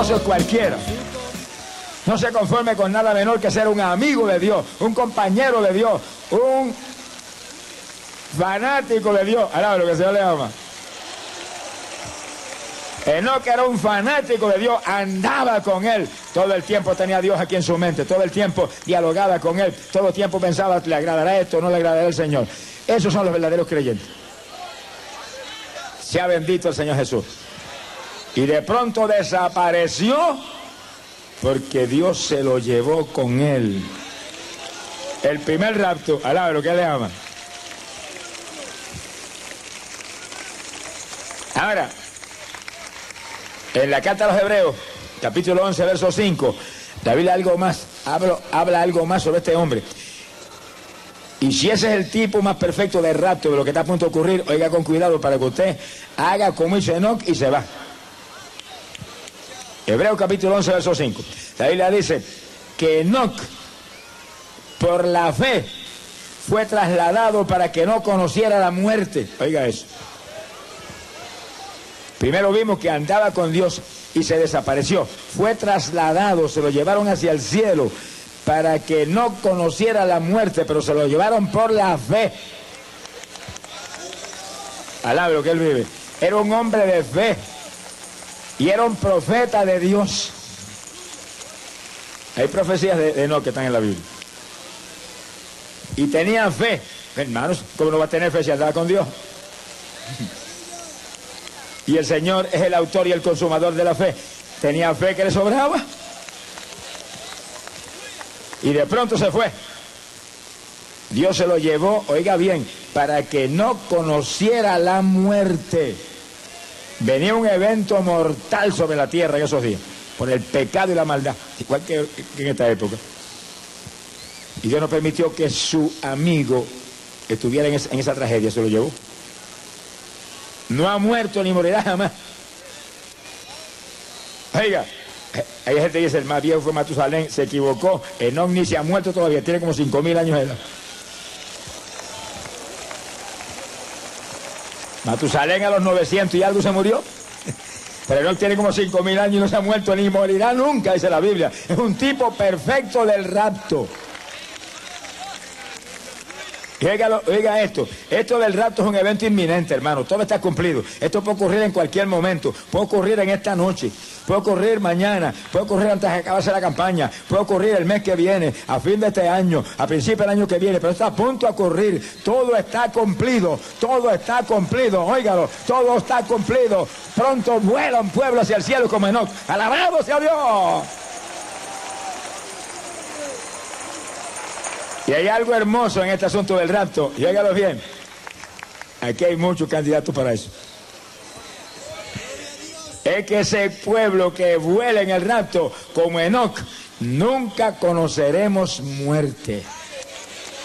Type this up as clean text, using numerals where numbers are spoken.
no soy cualquiera. No se conforme con nada menor que ser un amigo de Dios, un compañero de Dios, un fanático de Dios. Ahora lo que el Señor le ama. Enoc era un fanático de Dios, andaba con Él. Todo el tiempo tenía a Dios aquí en su mente, todo el tiempo dialogaba con Él, todo el tiempo pensaba, ¿le agradará esto? ¿No le agradará el Señor? Esos son los verdaderos creyentes. Sea bendito el Señor Jesús. Y de pronto desapareció porque Dios se lo llevó con Él. El primer rapto, alaba lo que le ama. Ahora, en la carta a los Hebreos, capítulo 11, verso 5, la Biblia habla algo más sobre este hombre. Y si ese es el tipo más perfecto de rapto de lo que está a punto de ocurrir, oiga con cuidado para que usted haga como hizo Enoc y se va. Hebreos capítulo 11, verso 5. La Biblia dice que Enoc, por la fe, fue trasladado para que no conociera la muerte. Oiga eso. Primero vimos que andaba con Dios y se desapareció. Fue trasladado, se lo llevaron hacia el cielo para que no conociera la muerte, pero se lo llevaron por la fe. Alabe lo que él vive. Era un hombre de fe y era un profeta de Dios. Hay profecías de Enoc que están en la Biblia. Y tenía fe. Hermanos, ¿cómo no va a tener fe si andaba con Dios? Y el Señor es el autor y el consumador de la fe. Tenía fe que le sobraba. Y de pronto se fue. Dios se lo llevó, oiga bien, para que no conociera la muerte. Venía un evento mortal sobre la tierra en esos días, por el pecado y la maldad, igual que en esta época. Y Dios no permitió que su amigo estuviera en esa tragedia, se lo llevó. No ha muerto ni morirá jamás. Oiga, hay gente que dice, el más viejo fue Matusalén, se equivocó. Enoc ni se ha muerto todavía, tiene como 5.000 años de edad. Matusalén a los 900 y algo se murió. Pero Enoc tiene como 5.000 años y no se ha muerto ni morirá nunca, dice la Biblia. Es un tipo perfecto del rapto. Y oiga esto del rapto es un evento inminente, hermano, todo está cumplido. Esto puede ocurrir en cualquier momento, puede ocurrir en esta noche, puede ocurrir mañana, puede ocurrir antes de acabarse la campaña, puede ocurrir el mes que viene, a fin de este año, a principio del año que viene, pero está a punto de ocurrir. Todo está cumplido, óigalo, todo está cumplido. Pronto vuela un pueblo hacia el cielo como Enoc. ¡Alabado sea Dios! Y hay algo hermoso en este asunto del rapto, y óigalo bien, aquí hay muchos candidatos para eso. Es que ese pueblo que vuela en el rapto, como Enoc, nunca conoceremos muerte.